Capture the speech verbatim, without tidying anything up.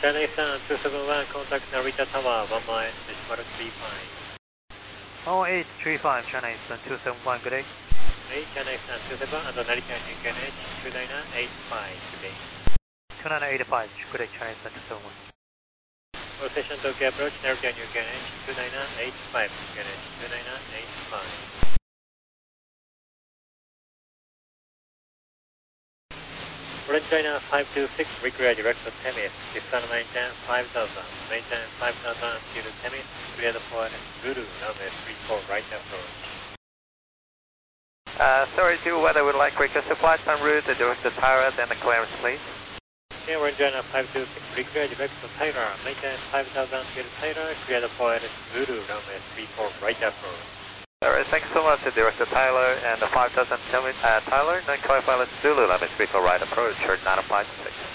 China Eastern two seven one, contact Narita Tower, one mile, decimal three five. one eight three five, China Eastern two seven one, good day. Hey, China Eastern two seven, and Narita N K N H two nine eight five, good day. two nine eight five, good day, China Eastern two seven one. All station Tokyo approach, Narita N K N H two nine eight five, N K N H two nine eight five. Orange China five two six, require direct to Temis, Eastern maintain five thousand, maintain five thousand until Temis, clear the for Zulu, runway three four, right approach. Uh, sorry, to weather would like request to flight en route, the direct to Tyler, then the clearance, please. Okay, Orange China five two six, require direct to Tyler, maintain five thousand until Tyler, clear the for Zulu, runway three four, right approach. Alright, thanks so much, Director Tyler, and the five thousand uh, Tyler, then clarify let's Zulu, limit three four right approach, short nine five six.